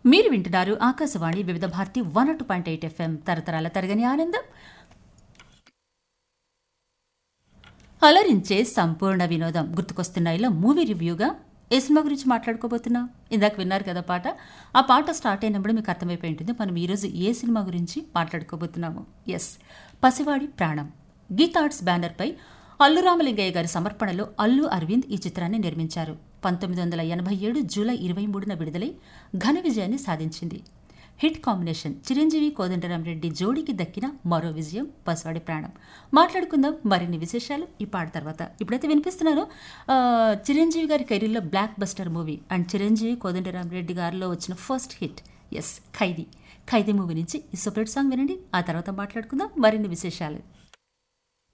మీరు వింటున్నారు ఆకాశవాణి వివిధ భారతి 102.8 FM తరతరాల తరగని ఆనందం. అలరించే సంపూర్ణ వినోదం. గుర్తుకొస్తున్న ఇలా మూవీ రివ్యూగా ఏ సినిమా గురించి మాట్లాడుకోబోతున్నాం. ఇందాక విన్నారు కదా పాట. ఆ పాట స్టార్ట్ అయినప్పుడు మీకు అర్థమైపోయి ఉంటుంది మనం ఈరోజు ఏ సినిమా గురించి మాట్లాడుకోబోతున్నాము. ఎస్, పసివాడి ప్రాణం. గీతా ఆర్ట్స్ బ్యానర్పై అల్లు రామలింగయ్య గారి సమర్పణలో అల్లు అరవింద్ ఈ చిత్రాన్ని నిర్మించారు. 1987 జూలై 23న విడుదలై ఘన విజయాన్ని సాధించింది. హిట్ కాంబినేషన్ చిరంజీవి కోదండరామరెడ్డి జోడీకి దక్కిన మరో విజయం పసివాడి ప్రాణం. మాట్లాడుకుందాం మరిన్ని విశేషాలు ఈ పాట తర్వాత. ఇప్పుడైతే వినిపిస్తున్నాను చిరంజీవి గారి కెరీర్లో block buster movie and Chiranjeevi Kodandarama Reddy గారిలో వచ్చిన ఫస్ట్ హిట్. ఎస్, ఖైదీ మూవీ నుంచి ఈ సపరేట్ సాంగ్ వినండి. ఆ తర్వాత మాట్లాడుకుందాం మరిన్ని విశేషాలు.